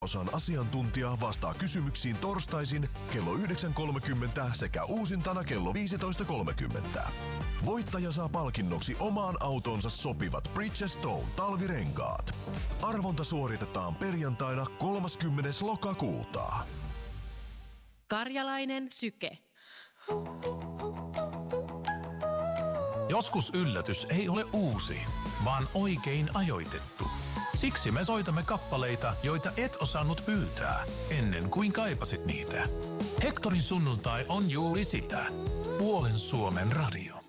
Osan asiantuntija vastaa kysymyksiin torstaisin kello 9.30 sekä uusintana kello 15.30. Voittaja saa palkinnoksi omaan autonsa sopivat Bridgestone talvirenkaat. Arvonta suoritetaan perjantaina 30. lokakuuta. Karjalainen syke. Joskus yllätys ei ole uusi, vaan oikein ajoitettu. Siksi me soitamme kappaleita, joita et osannut pyytää ennen kuin kaipasit niitä. Hektorin sunnuntai on juuri sitä. Puolen Suomen radio.